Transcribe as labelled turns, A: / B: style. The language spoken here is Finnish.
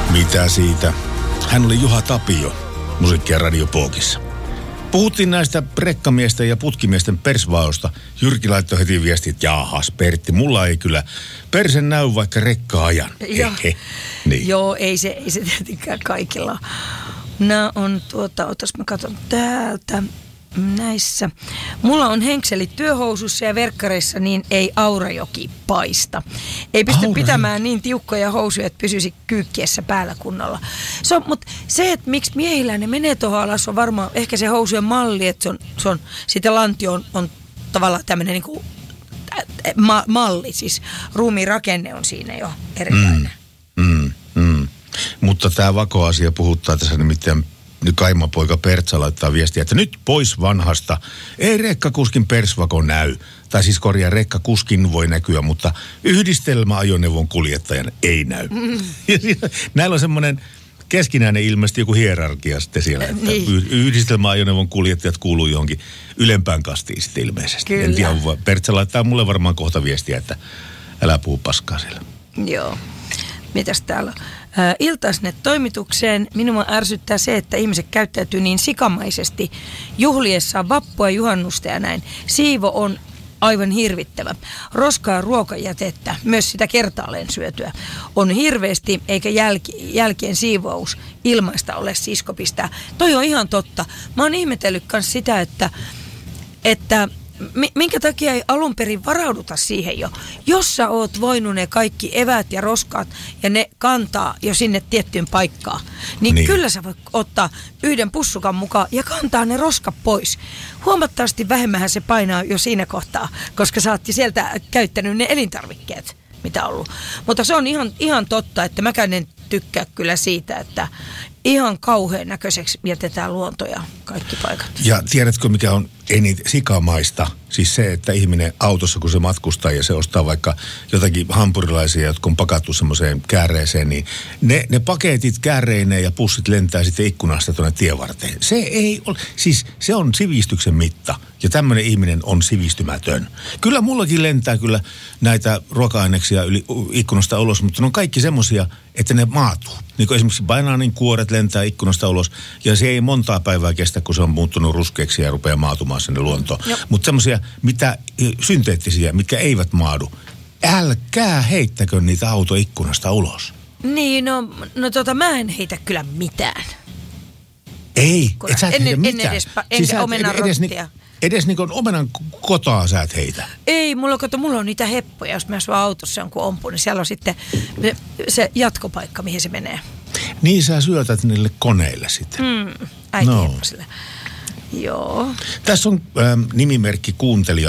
A: Mitä siitä? Hän oli Juha Tapio, Musiikki- ja Radiopookissa. Puhuttiin näistä rekkamiesten ja putkimiesten persvaosta. Jyrki laittoi heti viestit, että jaahas Pertti, mulla ei kyllä persen näy vaikka rekka ajan. Niin.
B: Joo, ei se tietenkään kaikilla. Nämä on otas mä katson täältä. Näissä. Mulla on henkselit työhousussa ja verkkareissa, niin ei Aurajoki paista. Ei pysty pitämään niin tiukkoja housuja, että pysyisi kyykkiessä päällä kunnolla. Mutta se, että miksi miehillä ne menee tuohon alas, on varmaan ehkä se housujen malli, että se on sitten lantio on tavallaan tämmöinen niinku malli, siis ruumiin rakenne on siinä jo erilainen.
A: Mutta tämä vakoasia puhuttaa tässä nimittäin. Nyt Kaimapoika Pertsa laittaa viestiä, että nyt pois vanhasta. Ei rekkakuskin persvako näy. Tai siis rekkakuskin voi näkyä, mutta yhdistelmäajoneuvon kuljettajan ei näy. Näillä on semmoinen keskinäinen ilmeisesti joku hierarkia sitten siellä. Että niin. Yhdistelmäajoneuvon kuljettajat kuuluu johonkin ylempään kastiin sitten ilmeisesti. Kyllä. En tiedä, Pertsa laittaa mulle varmaan kohta viestiä, että älä puhu paskaa siellä.
B: Joo. Mitäs täällä on? Iltaisnet-toimitukseen minua ärsyttää se, että ihmiset käyttäytyy niin sikamaisesti juhliessaan vappua, juhannusta ja näin. Siivo on aivan hirvittävä. Roskaa ruokajätettä, myös sitä kertaalleen syötyä, on hirveästi, eikä jälkien siivous ilmaista ole sisko pistää. Toi on ihan totta. Mä oon ihmetellyt myös sitä, että minkä takia ei alun perin varauduta siihen jo. Jos sä oot voinut ne kaikki eväät ja roskaat ja ne kantaa jo sinne tiettyyn paikkaan, niin kyllä sä voit ottaa yhden pussukan mukaan ja kantaa ne roskat pois. Huomattavasti vähemmän se painaa jo siinä kohtaa, koska sä oot sieltä käyttänyt ne elintarvikkeet, mitä on ollut. Mutta se on ihan totta, että mäkään en tykkää kyllä siitä, että ihan kauhean näköiseksi jätetään luonto ja kaikki paikat. Ja
A: tiedätkö, mikä on eniten sikamaista? Siis se, että ihminen autossa, kun se matkustaa ja se ostaa vaikka jotakin hampurilaisia, jotka on pakattu semmoiseen kääreeseen, niin ne paketit kääreineen ja pussit lentää sitten ikkunasta tuonne tievarteen. Se ei ole, siis se on sivistyksen mitta ja tämmöinen ihminen on sivistymätön. Kyllä mullakin lentää kyllä näitä ruoka-aineksia yli ikkunasta ulos, mutta ne on kaikki semmoisia, että ne maatuu. Niin kuin esimerkiksi banaanin kuoret lentää ikkunasta ulos ja se ei montaa päivää kestä, kun se on muuttunut ruskeaksi ja rupeaa maatumaan sinne luontoon. Mutta semmoisia, mitä synteettisiä, mitkä eivät maadu, älkää heittäkö niitä autoikkunasta ulos.
B: Niin, mä en heitä kyllä mitään.
A: Ei, et sä et heitä mitään.
B: Enkä omenan rottia.
A: Edes niin kuin omenan kotaa sä et heitä.
B: Ei, mulla on niitä heppoja. Jos mä asun autossa jonkun ompu, niin siellä on sitten se jatkopaikka, mihin se menee.
A: Niin sä syötät niille koneille sitten.
B: Äiti heppasille. Joo.
A: Tässä on nimimerkki kuuntelija